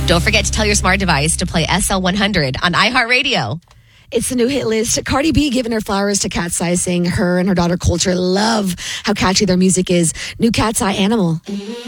Don't forget to tell your smart device to play SL100 on iHeartRadio. It's the new hit list. Cardi B giving her flowers to Cat's Eye, saying her and her daughter Culture love how catchy their music is. New Cat's Eye Animal.